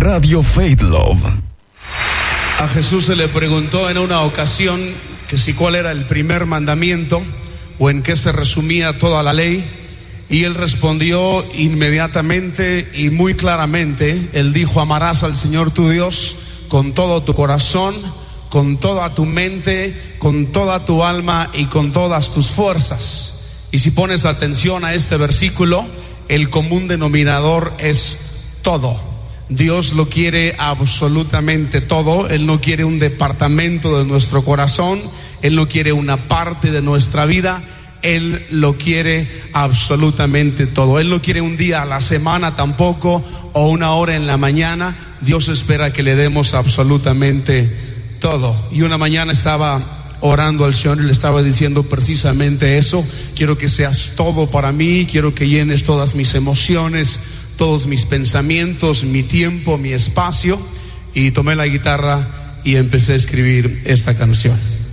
Radio Faith Love. A Jesús se le preguntó en una ocasión que si cuál era el primer mandamiento o en qué se resumía toda la ley, y él respondió inmediatamente y muy claramente. Él dijo: amarás al Señor tu Dios con todo tu corazón, con toda tu mente, con toda tu alma y con todas tus fuerzas. Y si pones atención a este versículo, el común denominador es todo. Dios lo quiere absolutamente todo. Él no quiere un departamento de nuestro corazón, Él no quiere una parte de nuestra vida, Él lo quiere absolutamente todo. Él no quiere un día a la semana tampoco, o una hora en la mañana. Dios espera que le demos absolutamente todo. Y una mañana estaba orando al Señor y le estaba diciendo precisamente eso: quiero que seas todo para mí, quiero que llenes todas mis emociones, todos mis pensamientos, mi tiempo, mi espacio. Y tomé la guitarra y empecé a escribir esta canción.